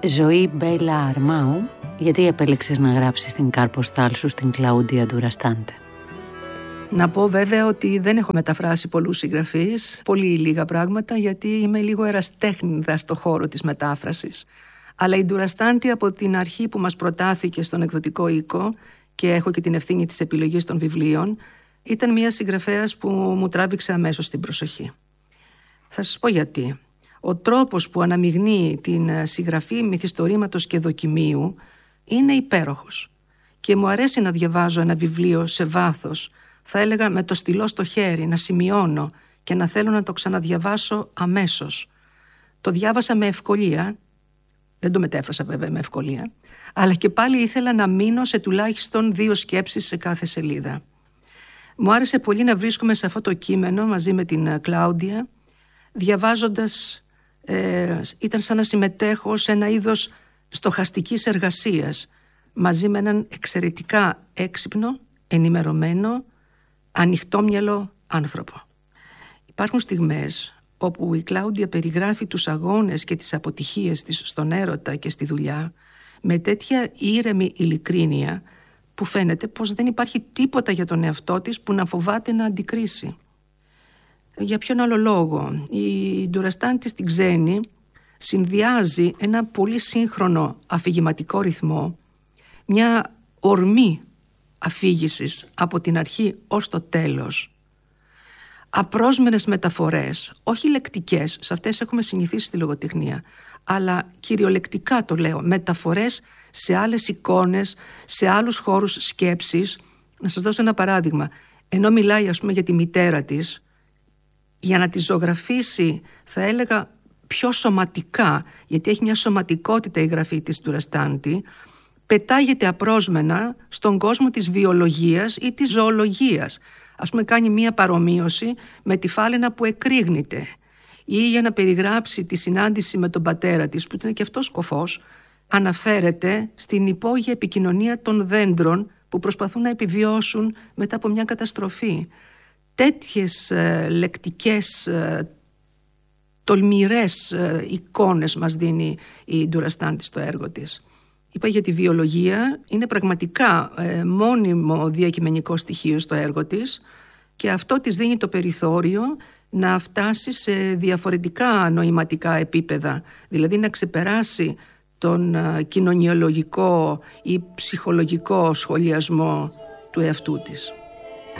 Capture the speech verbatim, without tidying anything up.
Ζωή Μπέλα Αρμάου, γιατί επέλεξες να γράψεις την κάρποστάλ σου στην Κλαούντια Ντουραστάντε? Να πω βέβαια ότι δεν έχω μεταφράσει πολλούς συγγραφείς, πολύ λίγα πράγματα, γιατί είμαι λίγο εραστέχνηδα στο χώρο της μετάφρασης. Αλλά η Ντουραστάντε από την αρχή που μας προτάθηκε στον εκδοτικό οίκο, και έχω και την ευθύνη της επιλογής των βιβλίων, ήταν μια συγγραφέας που μου τράβηξε αμέσως την προσοχή. Θα σας πω γιατί. Ο τρόπος που αναμειγνύει την συγγραφή μυθιστορήματος και δοκιμίου είναι υπέροχος. Και μου αρέσει να διαβάζω ένα βιβλίο σε βάθος, θα έλεγα με το στυλό στο χέρι, να σημειώνω και να θέλω να το ξαναδιαβάσω αμέσως. Το διάβασα με ευκολία, δεν το μετέφρασα βέβαια με ευκολία, αλλά και πάλι ήθελα να μείνω σε τουλάχιστον δύο σκέψεις σε κάθε σελίδα. Μου άρεσε πολύ να βρίσκομαι σε αυτό το κείμενο μαζί με την Κλάουντια, διαβάζοντας, ε, ήταν σαν να συμμετέχω σε ένα είδος στοχαστικής εργασίας, μαζί με έναν εξαιρετικά έξυπνο, ενημερωμένο, ανοιχτόμυαλο άνθρωπο. Υπάρχουν στιγμές όπου η Κλάουντια περιγράφει τους αγώνες και τις αποτυχίες της στον έρωτα και στη δουλειά με τέτοια ήρεμη ειλικρίνεια που φαίνεται πως δεν υπάρχει τίποτα για τον εαυτό της που να φοβάται να αντικρίσει. Για ποιον άλλο λόγο? Η Ντουραστάντε στην Ξένη συνδυάζει ένα πολύ σύγχρονο αφηγηματικό ρυθμό, μια ορμή αφήγησης από την αρχή ως το τέλος, απρόσμενες μεταφορές, όχι λεκτικές, σε αυτές έχουμε συνηθίσει στη λογοτεχνία, αλλά κυριολεκτικά το λέω, μεταφορές σε άλλες εικόνες, σε άλλους χώρους σκέψης. Να σας δώσω ένα παράδειγμα. Ενώ μιλάει ας πούμε για τη μητέρα της, για να τη ζωγραφίσει θα έλεγα πιο σωματικά, γιατί έχει μια σωματικότητα η γραφή της Ντουραστάντε, πετάγεται απρόσμενα στον κόσμο της βιολογίας ή της ζωολογίας. Ας πούμε κάνει μια παρομοίωση με τη φάλαινα που εκρήγνεται, ή για να περιγράψει τη συνάντηση με τον πατέρα της που ήταν και αυτός κοφός, αναφέρεται στην υπόγεια επικοινωνία των δέντρων που προσπαθούν να επιβιώσουν μετά από μια καταστροφή. Τέτοιες ε, λεκτικές, ε, τολμηρές ε, εικόνες μας δίνει η Ντουραστάντε στο έργο της. Είπα για τη βιολογία, είναι πραγματικά ε, μόνιμο διακειμενικό στοιχείο στο έργο της και αυτό της δίνει το περιθώριο να φτάσει σε διαφορετικά νοηματικά επίπεδα, δηλαδή να ξεπεράσει τον ε, κοινωνιολογικό ή ψυχολογικό σχολιασμό του εαυτού της.